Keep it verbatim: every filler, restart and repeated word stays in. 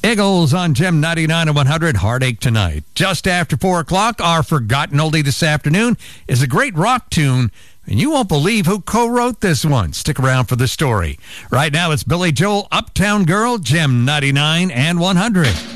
Eagles on Gem ninety-nine and one hundred, Heartache Tonight. Just after four o'clock, our forgotten oldie this afternoon is a great rock tune, and you won't believe who co-wrote this one. Stick around for the story. Right now, it's Billy Joel, Uptown Girl, Gem ninety-nine and one hundred.